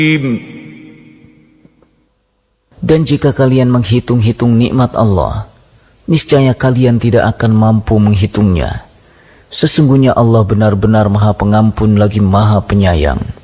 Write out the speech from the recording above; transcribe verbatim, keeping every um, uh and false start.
Dan jika kalian menghitung-hitung nikmat Allah, niscaya kalian tidak akan mampu menghitungnya. Sesungguhnya Allah benar-benar Maha Pengampun lagi Maha Penyayang.